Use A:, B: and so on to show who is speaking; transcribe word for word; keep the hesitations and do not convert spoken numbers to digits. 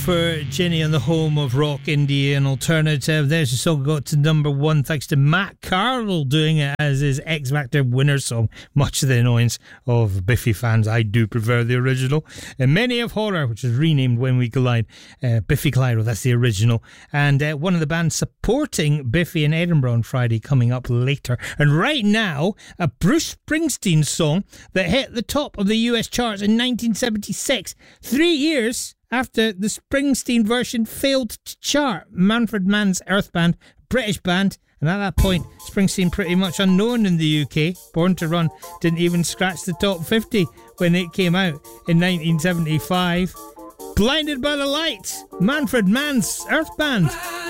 A: For Jenny on the home of rock, indie and alternative. There's a song got to number one thanks to Matt Carroll doing it as his X Factor winner song. Much to the annoyance of Biffy fans, I do prefer the original. And Many of Horror, which was renamed When We Collide. Uh, Biffy Clyro, that's the original. And uh, one of the bands supporting Biffy in Edinburgh on Friday coming up later. And right now, a Bruce Springsteen song that hit the top of the U S charts in nineteen seventy-six. Three years after the Springsteen version failed to chart. Manfred Mann's Earth Band, British band, and at that point, Springsteen pretty much unknown in the U K. Born to Run didn't even scratch the top fifty when it came out in nineteen seventy-five. Blinded by the Lights, Manfred Mann's Earth Band.